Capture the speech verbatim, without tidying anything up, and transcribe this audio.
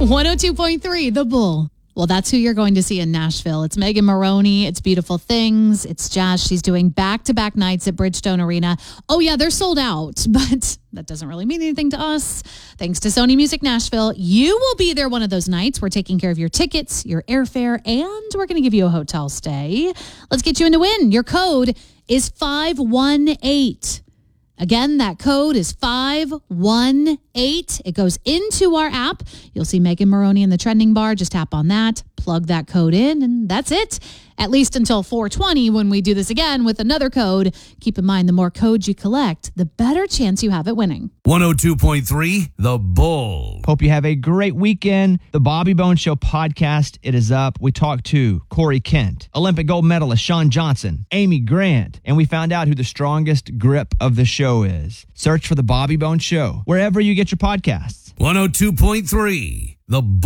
one oh two point three, The Bull. Well, that's who you're going to see in Nashville. It's Megan Moroney. It's Beautiful Things. It's Jazz. She's doing back-to-back nights at Bridgestone Arena. Oh, yeah, they're sold out, but that doesn't really mean anything to us. Thanks to Sony Music Nashville, you will be there one of those nights. We're taking care of your tickets, your airfare, and we're going to give you a hotel stay. Let's get you in to win. Your code is five one eight. Again, that code is five one eight. It goes into our app. You'll see Megan Moroney in the trending bar. Just tap on that, plug that code in, and that's it. At least until four twenty when we do this again with another code. Keep in mind, the more codes you collect, the better chance you have at winning. one oh two point three, The Bull. Hope you have a great weekend. The Bobby Bones Show podcast, it is up. We talked to Corey Kent, Olympic gold medalist Shawn Johnson, Amy Grant, and we found out who the strongest grip of the show is. Search for The Bobby Bones Show wherever you get your podcasts. one oh two point three, The Bull.